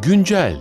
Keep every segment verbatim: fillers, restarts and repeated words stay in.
Güncel.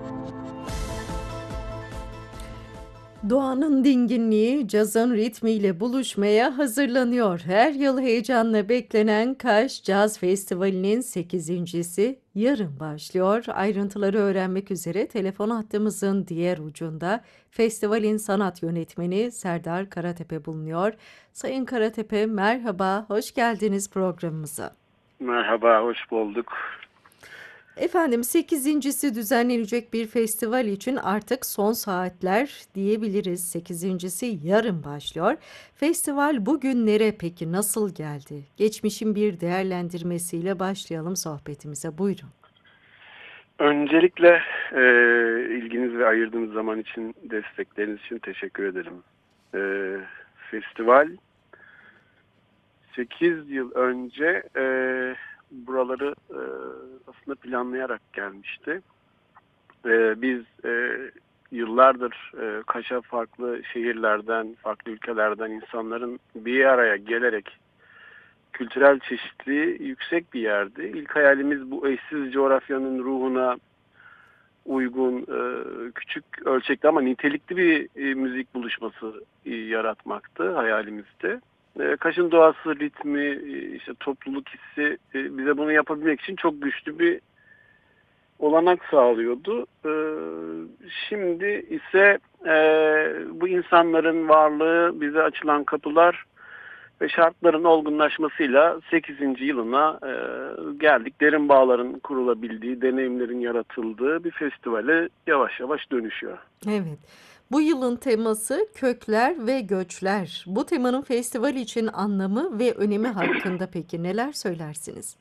Doğanın dinginliği cazın ritmiyle buluşmaya hazırlanıyor. Her yıl heyecanla beklenen Kaş Caz Festivali'nin sekizincisi yarın başlıyor. Ayrıntıları öğrenmek üzere telefon hattımızın diğer ucunda festivalin sanat yönetmeni Serdar Karatepe bulunuyor. Sayın Karatepe, merhaba, hoş geldiniz programımıza. Merhaba, hoş bulduk. Efendim, sekizincisi düzenlenecek bir festival için artık son saatler diyebiliriz. Sekizincisi yarın başlıyor. Festival bugünlere peki nasıl geldi? Geçmişin bir değerlendirmesiyle başlayalım sohbetimize. Buyurun. Öncelikle e, ilginiz ve ayırdığınız zaman için, destekleriniz için teşekkür ederim. E, festival sekiz yıl önce e, buraları e, aslında planlayarak gelmişti. E, biz e, yıllardır e, Kaş'a farklı şehirlerden, farklı ülkelerden insanların bir araya gelerek kültürel çeşitliliği yüksek bir yerdi. İlk hayalimiz bu eşsiz coğrafyanın ruhuna uygun, e, küçük ölçekli ama nitelikli bir e, müzik buluşması e, yaratmaktı hayalimizde. E, Kaş'ın doğası, ritmi, e, işte topluluk hissi e, bize bunu yapabilmek için çok güçlü bir olanak sağlıyordu. E, şimdi ise e, bu insanların varlığı, bize açılan kapılar ve şartların olgunlaşmasıyla sekizinci yılına e, geldik. Derin bağların kurulabildiği, deneyimlerin yaratıldığı bir festivale yavaş yavaş dönüşüyor. Evet. Bu yılın teması kökler ve göçler. Bu temanın festival için anlamı ve önemi hakkında peki neler söylersiniz?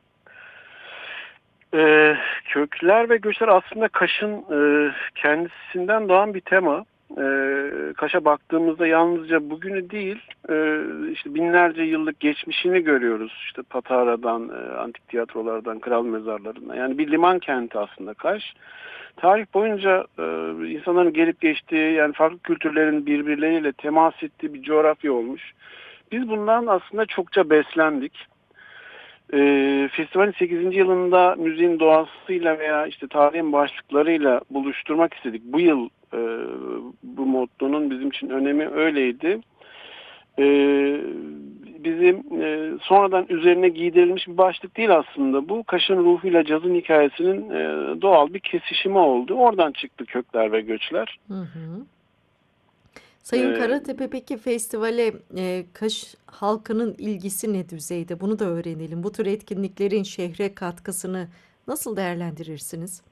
E, kökler ve göçler aslında Kaş'ın e, kendisinden doğan bir tema. E, Kaş'a baktığımızda yalnızca bugünü değil, e, işte binlerce yıllık geçmişini görüyoruz. İşte Patara'dan, e, antik tiyatrolardan, kral mezarlarına. Yani bir liman kenti aslında Kaş. Tarih boyunca e, insanların gelip geçtiği, yani farklı kültürlerin birbirleriyle temas ettiği bir coğrafya olmuş. Biz bundan aslında çokça beslendik. E, festivalin sekizinci yılında müziğin doğasıyla veya işte tarihin başlıklarıyla buluşturmak istedik. Bu yıl e, bu mottonun bizim için önemi öyleydi. E, bizim e, sonradan üzerine giydirilmiş bir başlık değil aslında bu. Kaş'ın ruhuyla cazın hikayesinin e, doğal bir kesişimi oldu. Oradan çıktı kökler ve göçler. Hı hı. Sayın E, Karatepe, peki festivale e, Kaş halkının ilgisi ne düzeyde? Bunu da öğrenelim. Bu tür etkinliklerin şehre katkısını nasıl değerlendirirsiniz?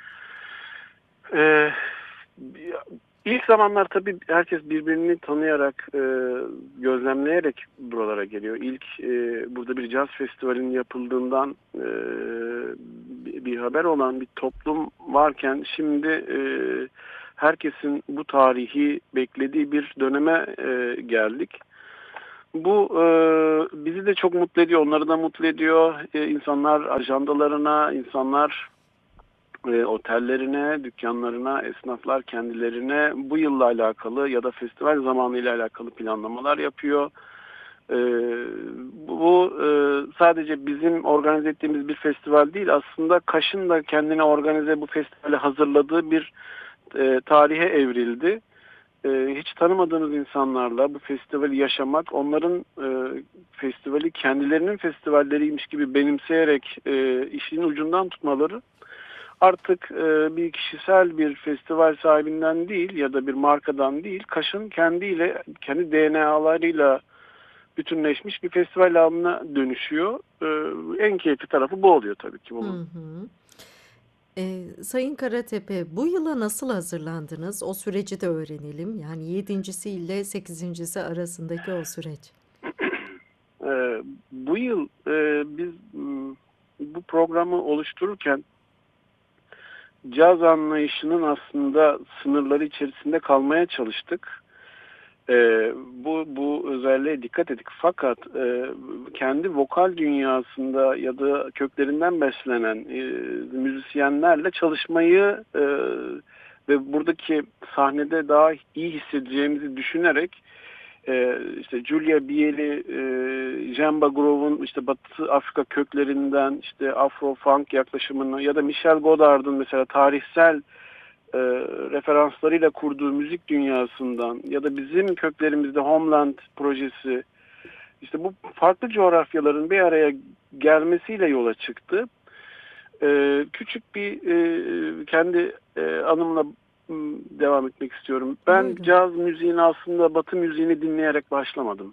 e, ilk zamanlar tabii herkes birbirini tanıyarak, e, gözlemleyerek buralara geliyor. İlk e, burada bir caz festivalinin yapıldığından e, bir, bir haber olan bir toplum varken şimdi e, herkesin bu tarihi beklediği bir döneme e, geldik. Bu e, bizi de çok mutlu ediyor, onları da mutlu ediyor. E, insanlar ajandalarına, insanlar e, otellerine, dükkanlarına, esnaflar kendilerine bu yılla alakalı ya da festival zamanıyla alakalı planlamalar yapıyor. E, bu e, sadece bizim organize ettiğimiz bir festival değil, aslında Kaş'ın da kendine organize bu festivale hazırladığı bir e, tarihe evrildi. E, hiç tanımadığınız insanlarla bu festivali yaşamak, onların e, festivali kendilerinin festivalleriymiş gibi benimseyerek e, işin ucundan tutmaları artık e, bir kişisel bir festival sahibinden değil ya da bir markadan değil, Kaş'ın kendiyle, kendi D N A'larıyla bütünleşmiş bir festival alanına dönüşüyor. E, en keyifli tarafı bu oluyor tabii ki Hı bunun. hı. E, Sayın Karatepe, bu yıla nasıl hazırlandınız? O süreci de öğrenelim. Yani yedincisi ile sekizincisi arasındaki o süreç. E, bu yıl e, biz m, bu programı oluştururken caz anlayışının aslında sınırları içerisinde kalmaya çalıştık. Ee, bu bu özelliğe dikkat ettik. Fakat e, kendi vokal dünyasında ya da köklerinden beslenen e, müzisyenlerle çalışmayı e, ve buradaki sahnede daha iyi hissedeceğimizi düşünerek e, işte Julia Biel'i, e, Jemba Grove'un işte Batı Afrika köklerinden işte Afro-Funk yaklaşımını ya da Michel Godard'ın mesela tarihsel e, referanslarıyla kurduğu müzik dünyasından ya da bizim köklerimizde Homeland projesi, işte bu farklı coğrafyaların bir araya gelmesiyle yola çıktı. Ee, küçük bir e, kendi e, anımla m, devam etmek istiyorum. Ben Buyurun. caz müziğini aslında Batı müziğini dinleyerek başlamadım.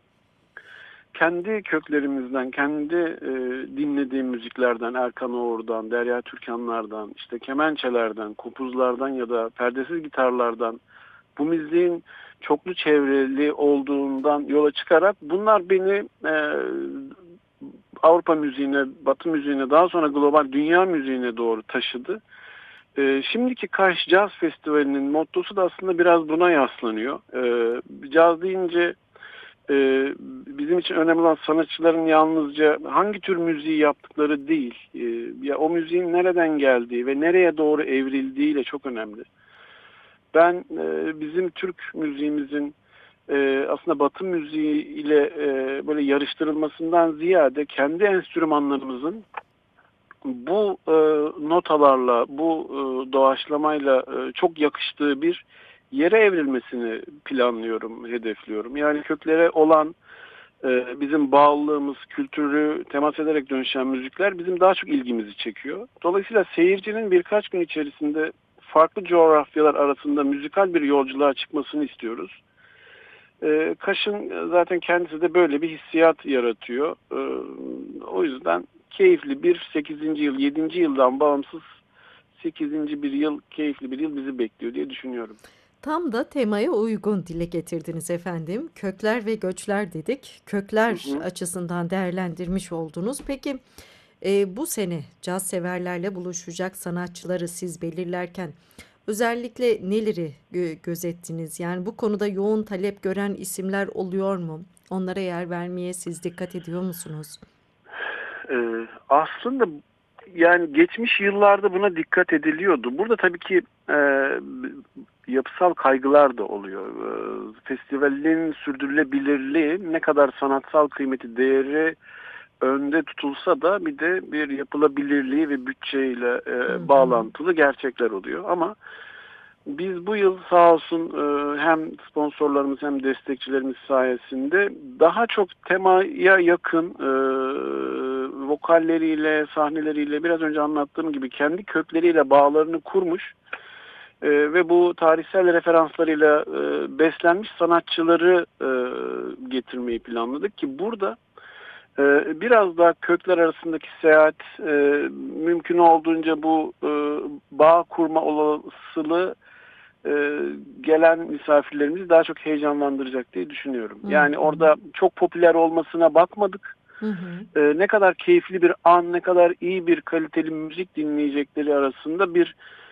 Kendi köklerimizden, kendi e, dinlediğim müziklerden, Erkan Oğur'dan, Derya Türkanlardan, işte kemençelerden, kopuzlardan ya da perdesiz gitarlardan bu müziğin çoklu çevreli olduğundan yola çıkarak bunlar beni e, Avrupa müziğine, Batı müziğine, daha sonra global dünya müziğine doğru taşıdı. E, şimdiki Kaş Caz Festivali'nin mottosu da aslında biraz buna yaslanıyor. E, caz deyince e, bizim için önemli olan sanatçıların yalnızca hangi tür müziği yaptıkları değil, e, ya o müziğin nereden geldiği ve nereye doğru evrildiğiyle çok önemli. Ben e, bizim Türk müziğimizin e, aslında Batı müziği ile e, böyle yarıştırılmasından ziyade kendi enstrümanlarımızın bu e, notalarla, bu e, doğaçlamayla e, çok yakıştığı bir yere evrilmesini planlıyorum, hedefliyorum. Yani köklere olan e, bizim bağlılığımız, kültürü temas ederek dönüşen müzikler bizim daha çok ilgimizi çekiyor. Dolayısıyla seyircinin birkaç gün içerisinde farklı coğrafyalar arasında müzikal bir yolculuğa çıkmasını istiyoruz. E, Kaş'ın zaten kendisi de böyle bir hissiyat yaratıyor. E, o yüzden keyifli bir sekizinci yıl, yedinci yıldan bağımsız sekizinci bir yıl, keyifli bir yıl bizi bekliyor diye düşünüyorum. Tam da temaya uygun dile getirdiniz efendim. Kökler ve göçler dedik. Hı Kökler hı. açısından değerlendirmiş oldunuz. Peki e, bu sene caz severlerle buluşacak sanatçıları siz belirlerken özellikle neleri gö- gözettiniz? Yani bu konuda yoğun talep gören isimler oluyor mu? Onlara yer vermeye siz dikkat ediyor musunuz? Ee, aslında yani geçmiş yıllarda buna dikkat ediliyordu. Burada tabii ki e, yapısal kaygılar da oluyor. Ee, festivalin sürdürülebilirliği ne kadar sanatsal kıymeti, değeri önde tutulsa da bir de bir yapılabilirliği ve bütçeyle Hı e, hı. bağlantılı gerçekler oluyor. Ama biz bu yıl sağ olsun e, hem sponsorlarımız hem destekçilerimiz sayesinde daha çok temaya yakın e, vokalleriyle, sahneleriyle biraz önce anlattığım gibi kendi kökleriyle bağlarını kurmuş e, ve bu tarihsel referanslarıyla e, beslenmiş sanatçıları e, getirmeyi planladık ki burada e, biraz daha kökler arasındaki seyahat e, mümkün olduğunca bu e, bağ kurma olasılığı e, gelen misafirlerimizi daha çok heyecanlandıracak diye düşünüyorum. Hı Yani hı. orada çok popüler olmasına bakmadık. Hı hı. E, ne kadar keyifli bir an, ne kadar iyi bir kaliteli müzik dinleyecekleri arasında bir